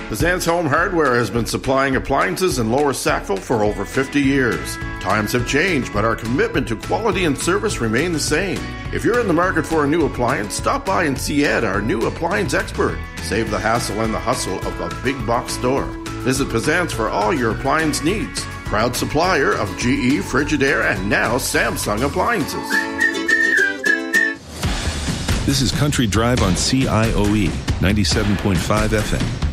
Pizan's Home Hardware has been supplying appliances in Lower Sackville for over 50 years. Times have changed, but our commitment to quality and service remain the same. If you're in the market for a new appliance, stop by and see Ed, our new appliance expert. Save the hassle and the hustle of a big box store. Visit Pizan's for all your appliance needs. Proud supplier of GE, Frigidaire, and now Samsung appliances. This is Country Drive on CIOE 97.5 FM.